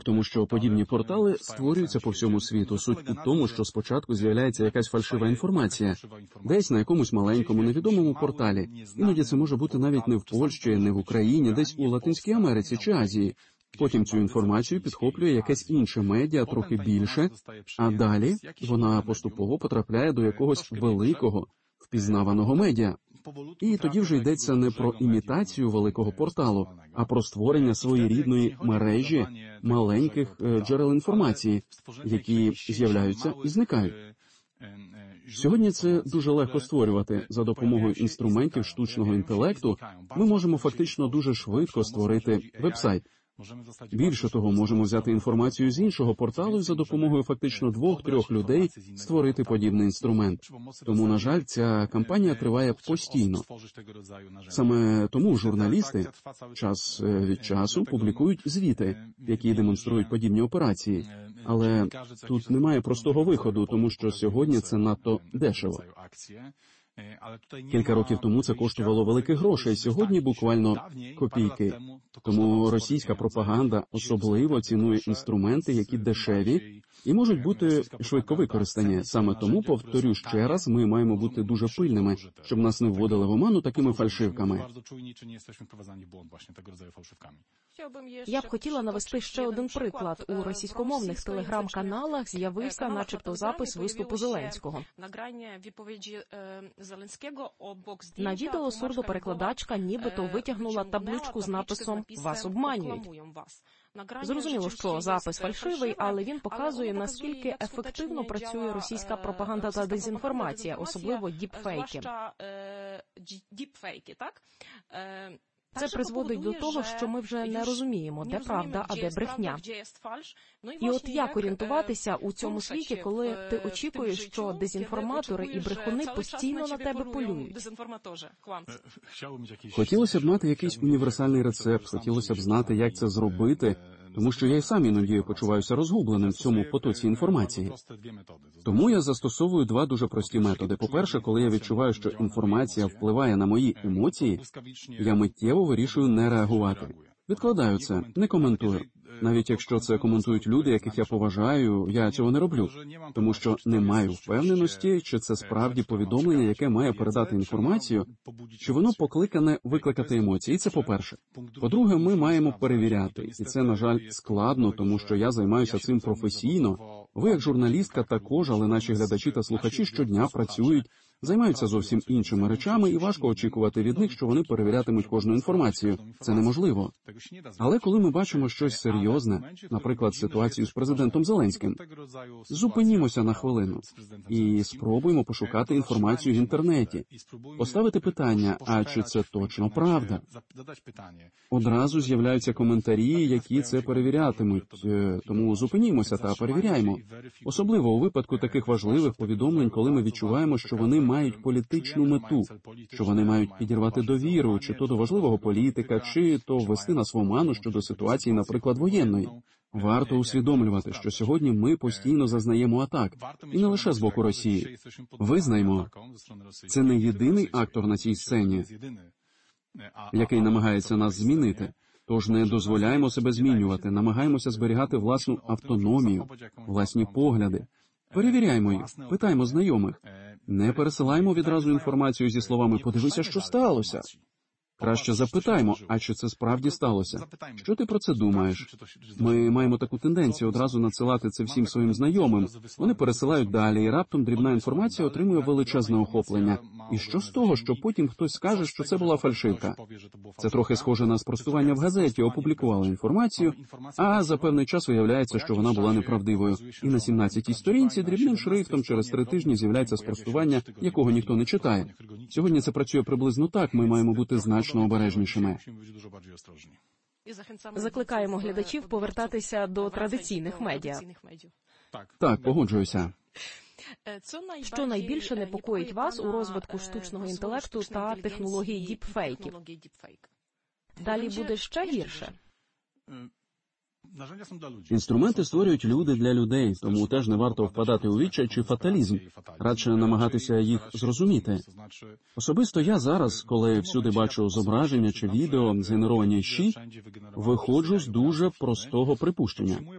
Тому що подібні портали створюються по всьому світу. Суть у тому, що спочатку з'являється якась фальшива інформація. Десь на якомусь маленькому, невідомому порталі. Іноді це може бути навіть не в Польщі, не в Україні, десь у Латинській Америці чи Азії. Потім цю інформацію підхоплює якесь інше медіа, трохи більше, а далі вона поступово потрапляє до якогось великого, впізнаваного медіа. І тоді вже йдеться не про імітацію великого порталу, а про створення своєрідної мережі маленьких джерел інформації, які з'являються і зникають. Сьогодні це дуже легко створювати. За допомогою інструментів штучного інтелекту ми можемо фактично дуже швидко створити веб-сайт. Більше того, можемо взяти інформацію з іншого порталу і за допомогою фактично 2-3 людей створити подібний інструмент. Тому, на жаль, ця кампанія триває постійно. Саме тому журналісти час від часу публікують звіти, які демонструють подібні операції. Але тут немає простого виходу, тому що сьогодні це надто дешево. Кілька років тому це коштувало великих грошей, сьогодні буквально копійки. Тому російська пропаганда особливо цінує інструменти, які дешеві і можуть бути швидко використані. Саме тому, повторю ще раз, ми маємо бути дуже пильними, щоб нас не вводили в оману такими фальшивками. Я б хотіла навести ще один приклад. У російськомовних телеграм-каналах з'явився начебто запис виступу Зеленського. На відео сурдоперекладачка нібито витягнула табличку з написом «Вас обманюють». Зрозуміло, що запис фальшивий, але він показує, наскільки ефективно працює російська пропаганда та дезінформація, особливо діпфейки. Це призводить до того, що ми вже не розуміємо, де правда, а де брехня. І от як орієнтуватися у цьому світі, коли ти очікуєш, що дезінформатори і брехуни постійно на тебе полюють? Хотілося б мати якийсь універсальний рецепт, хотілося б знати, як це зробити, тому що я й сам іноді почуваюся розгубленим в цьому потоці інформації. Тому я застосовую 2 дуже прості методи. По-перше, коли я відчуваю, що інформація впливає на мої емоції, я миттєво вирішую не реагувати. Відкладаю це, не коментую. Навіть якщо це коментують люди, яких я поважаю, я цього не роблю. Тому що не маю впевненості, чи це справді повідомлення, яке має передати інформацію, чи воно покликане викликати емоції. І це по-перше. По-друге, ми маємо перевіряти. І це, на жаль, складно, тому що я займаюся цим професійно. Ви, як журналістка, також, але наші глядачі та слухачі щодня працюють, займаються зовсім іншими речами, і важко очікувати від них, що вони перевірятимуть кожну інформацію. Це неможливо. Але коли ми бачимо щось серйозне, наприклад, ситуацію з президентом Зеленським, зупинімося на хвилину і спробуємо пошукати інформацію в інтернеті, поставити питання, а чи це точно правда? Одразу з'являються коментарі, які це перевірятимуть, тому зупинімося та перевіряємо. Особливо у випадку таких важливих повідомлень, коли ми відчуваємо, що вони мають політичну мету, що вони мають підірвати довіру, чи то до важливого політика, чи то ввести нас в оману щодо ситуації, наприклад, воєнної. Варто усвідомлювати, що сьогодні ми постійно зазнаємо атак, і не лише з боку Росії. Визнаймо, це не єдиний актор на цій сцені, який намагається нас змінити. Тож не дозволяємо себе змінювати, намагаємося зберігати власну автономію, власні погляди. Перевіряємо їх, питаємо знайомих. Не пересилаємо відразу інформацію зі словами «подивися, що сталося». Краще запитаймо, а чи це справді сталося? Що ти про це думаєш? Ми маємо таку тенденцію одразу надсилати це всім своїм знайомим. Вони пересилають далі, і раптом дрібна інформація отримує величезне охоплення. І що з того, що потім хтось скаже, що це була фальшивка? Це трохи схоже на спростування в газеті. Опублікували інформацію, а за певний час виявляється, що вона була неправдивою. І на 17-й сторінці дрібним шрифтом через 3 тижні з'являється спростування, якого ніхто не читає. Сьогодні це працює приблизно так, ми маємо бути значно обережнішими. Закликаємо глядачів повертатися до традиційних медіа. Так, погоджуюся. Що найбільше непокоїть вас у розвитку штучного інтелекту та технології діпфейків? Далі буде ще гірше. Інструменти створюють люди для людей, тому теж не варто впадати у відчай чи фаталізм, радше намагатися їх зрозуміти. Особисто я зараз, коли всюди бачу зображення чи відео, згенеровані щі, виходжу з дуже простого припущення.